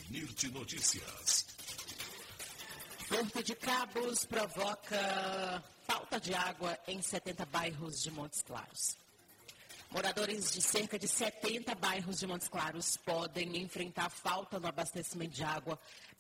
NIRT Notícias. Furto de cabos provoca falta de água em 70 bairros de Montes Claros. Moradores de cerca de 70 bairros de Montes Claros podem enfrentar falta no abastecimento de água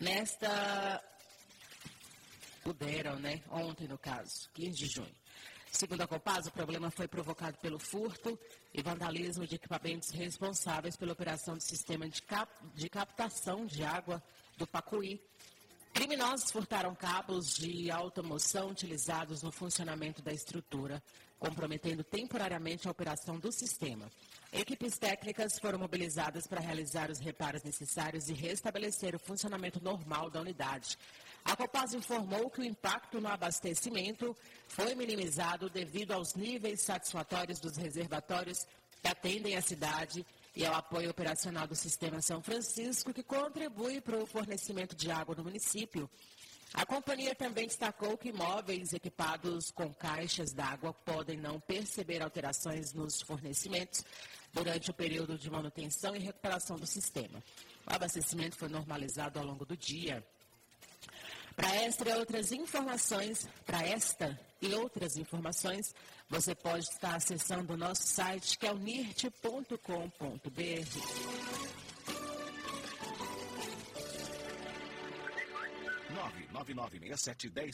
ontem no caso, 15 de junho. Segundo a Copasa, o problema foi provocado pelo furto e vandalismo de equipamentos responsáveis pela operação do sistema de captação de água do Pacuí. Criminosos furtaram cabos de alta moção utilizados no funcionamento da estrutura, comprometendo temporariamente a operação do sistema. Equipes técnicas foram mobilizadas para realizar os reparos necessários e restabelecer o funcionamento normal da unidade. A Copasa informou que o impacto no abastecimento foi minimizado devido aos níveis satisfatórios dos reservatórios que atendem a cidade e ao apoio operacional do Sistema São Francisco, que contribui para o fornecimento de água no município. A companhia também destacou que imóveis equipados com caixas d'água podem não perceber alterações nos fornecimentos durante o período de manutenção e recuperação do sistema. O abastecimento foi normalizado ao longo do dia. Para esta e outras informações, você pode estar acessando o nosso site, que é o nirt.com.br. 9996710